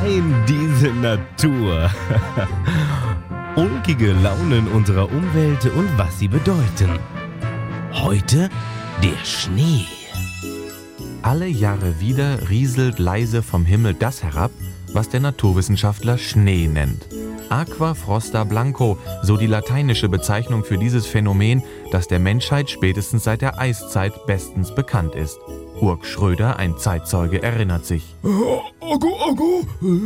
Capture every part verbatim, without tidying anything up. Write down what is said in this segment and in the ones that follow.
Nein, diese Natur. Ulkige Launen unserer Umwelt und was sie bedeuten. Heute der Schnee. Alle Jahre wieder rieselt leise vom Himmel das herab, was der Naturwissenschaftler Schnee nennt. Aqua frosta blanco, so die lateinische Bezeichnung für dieses Phänomen, das der Menschheit spätestens seit der Eiszeit bestens bekannt ist. Urk Schröder, ein Zeitzeuge, erinnert sich. Ago, ago,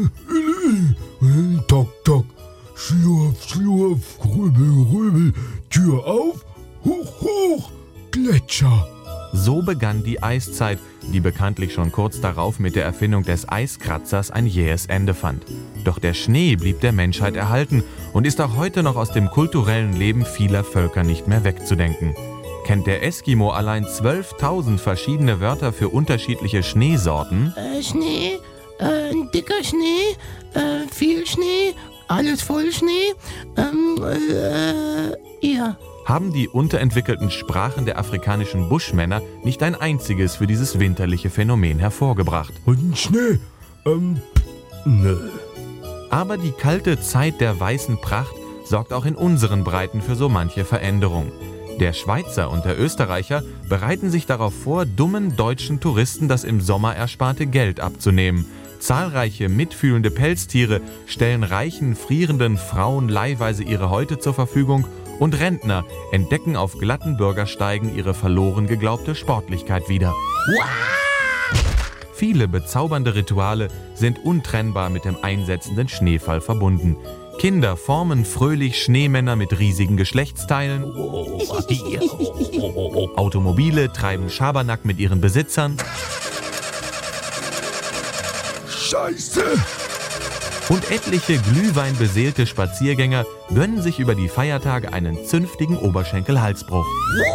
tok, tok, schlurf, schlurf, grübel, grübel, Tür auf, hoch, hoch, Gletscher. So begann die Eiszeit, die bekanntlich schon kurz darauf mit der Erfindung des Eiskratzers ein jähes Ende fand. Doch der Schnee blieb der Menschheit erhalten und ist auch heute noch aus dem kulturellen Leben vieler Völker nicht mehr wegzudenken. Kennt der Eskimo allein zwölftausend verschiedene Wörter für unterschiedliche Schneesorten? Äh, Schnee, äh, dicker Schnee, äh, viel Schnee, alles voll Schnee, ähm, äh, ja. Haben die unterentwickelten Sprachen der afrikanischen Buschmänner nicht ein einziges für dieses winterliche Phänomen hervorgebracht. Und Schnee, ähm, nö. Aber die kalte Zeit der weißen Pracht sorgt auch in unseren Breiten für so manche Veränderung. Der Schweizer und der Österreicher bereiten sich darauf vor, dummen deutschen Touristen das im Sommer ersparte Geld abzunehmen. Zahlreiche mitfühlende Pelztiere stellen reichen, frierenden Frauen leihweise ihre Häute zur Verfügung und Rentner entdecken auf glatten Bürgersteigen ihre verloren geglaubte Sportlichkeit wieder. Viele bezaubernde Rituale sind untrennbar mit dem einsetzenden Schneefall verbunden. Kinder formen fröhlich Schneemänner mit riesigen Geschlechtsteilen. Automobile treiben Schabernack mit ihren Besitzern. Scheiße! Und etliche glühweinbeseelte Spaziergänger gönnen sich über die Feiertage einen zünftigen Oberschenkel-Halsbruch.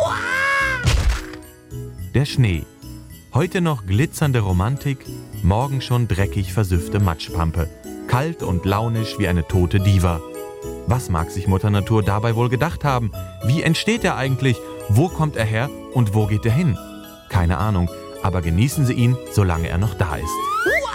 Der Schnee. Heute noch glitzernde Romantik, morgen schon dreckig versüffte Matschpampe. Kalt und launisch wie eine tote Diva. Was mag sich Mutter Natur dabei wohl gedacht haben? Wie entsteht er eigentlich? Wo kommt er her und wo geht er hin? Keine Ahnung, aber genießen Sie ihn, solange er noch da ist.